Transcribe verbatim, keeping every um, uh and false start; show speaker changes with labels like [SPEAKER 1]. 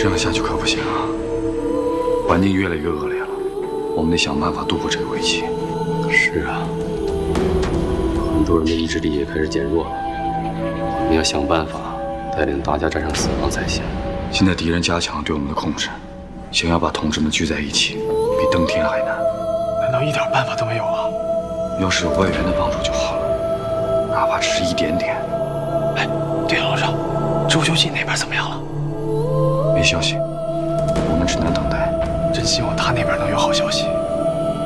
[SPEAKER 1] 这样下去可不行啊！环境越来越恶劣了，我们得想办法度过这个危机。
[SPEAKER 2] 是啊，很多人的意志力也开始减弱了。我们要想办法带领大家战胜死亡才行。
[SPEAKER 1] 现在敌人加强对我们的控制，想要把同志们聚在一起，比登天还难。
[SPEAKER 3] 难道一点办法都没有了？
[SPEAKER 1] 要是有外援的帮助就好了，哪怕只是一点点。
[SPEAKER 3] 哎，对了，老赵，周修记那边怎么样了？
[SPEAKER 1] 没消息，我们只能等待。
[SPEAKER 3] 真希望他那边能有好消息。